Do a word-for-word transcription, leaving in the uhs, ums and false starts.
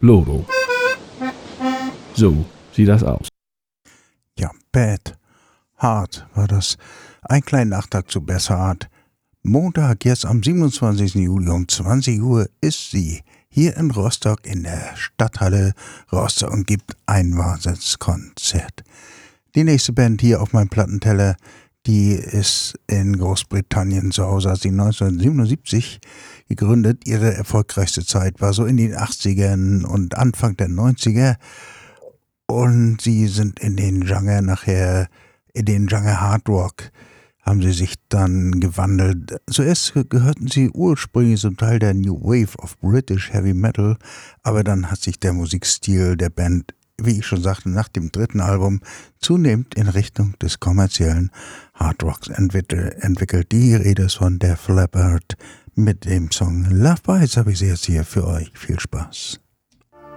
Lodo. So sieht das aus. Ja, Bad Hard war das. Ein kleiner Nachtrag zu Bad Hard. Montag, jetzt am siebenundzwanzigsten Juli um zwanzig Uhr ist sie hier in Rostock in der Stadthalle Rostock und gibt ein Wahnsinnskonzert. Die nächste Band hier auf meinem Plattenteller, die ist in Großbritannien zu Hause, hat sie neunzehnhundertsiebenundsiebzig gegründet. Ihre erfolgreichste Zeit war so in den achtzigern und Anfang der neunziger. Und sie sind in den Genre nachher, in den Genre Hard Rock, haben sie sich dann gewandelt. Zuerst gehörten sie ursprünglich zum Teil der New Wave of British Heavy Metal, aber dann hat sich der Musikstil der Band, wie ich schon sagte, nach dem dritten Album zunehmend in Richtung des kommerziellen Hard Rocks entwickelt. Die Rede ist von Def Leppard mit dem Song Love Bites, habe ich sie jetzt hier für euch. Viel Spaß.